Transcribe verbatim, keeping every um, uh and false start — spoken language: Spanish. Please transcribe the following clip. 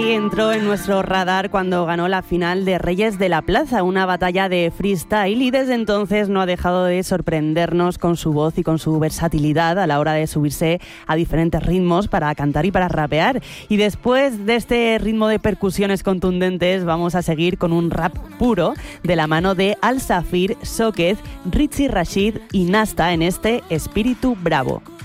que entró en nuestro radar cuando ganó la final de Reyes de la Plaza, una batalla de freestyle, y desde entonces no ha dejado de sorprendernos con su voz y con su versatilidad a la hora de subirse a diferentes ritmos para cantar y para rapear. Y después de este ritmo de percusiones contundentes, vamos a seguir con un rap puro de la mano de Al Safir, Soquez, Richie Rashid y Nasta en este Espíritu Bravo.